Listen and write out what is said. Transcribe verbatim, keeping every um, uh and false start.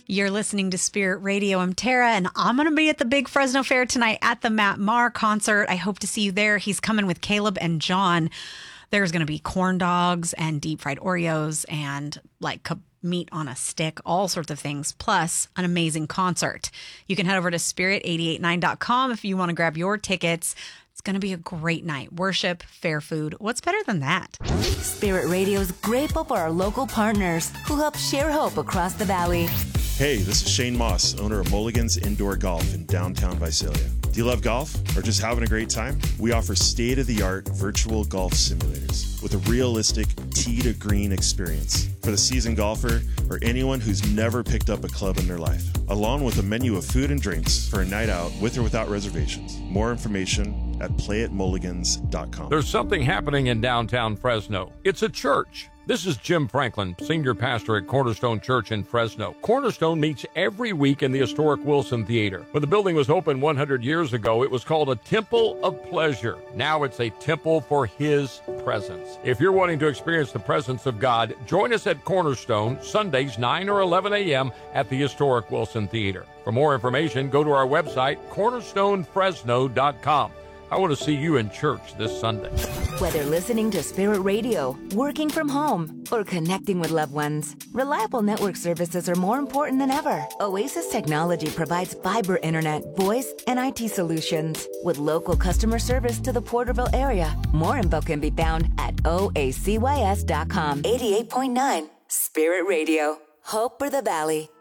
You're listening to Spirit Radio. I'm Tara, and I'm going to be at the Big Fresno Fair tonight at the Matt Maher concert. I hope to see you there. He's coming with Caleb and John. There's going to be corn dogs and deep fried Oreos and like meat on a stick, all sorts of things, plus an amazing concert. You can head over to spirit eight eight nine dot com if you want to grab your tickets. It's going to be a great night. Worship, fair food. What's better than that? Spirit Radio is grateful for our local partners who help share hope across the valley. Hey, this is Shane Moss, owner of Mulligan's Indoor Golf in downtown Visalia. Do you love golf or just having a great time? We offer state-of-the-art virtual golf simulators with a realistic tee to green experience for the seasoned golfer or anyone who's never picked up a club in their life, along with a menu of food and drinks for a night out with or without reservations. More information at play at mulligans dot com. There's something happening in downtown Fresno. It's a church. This is Jim Franklin, senior pastor at Cornerstone Church in Fresno. Cornerstone meets every week in the historic Wilson Theater. When the building was opened one hundred years ago, it was called a Temple of Pleasure. Now it's a temple for His presence. If you're wanting to experience the presence of God, join us at Cornerstone, Sundays, nine or eleven a.m. at the historic Wilson Theater. For more information, go to our website, cornerstone fresno dot com. I want to see you in church this Sunday. Whether listening to Spirit Radio, working from home, or connecting with loved ones, reliable network services are more important than ever. Oasis Technology provides fiber internet, voice, and I T solutions with local customer service to the Porterville area. More info can be found at O A C Y S dot com. eighty-eight point nine Spirit Radio. Hope for the Valley.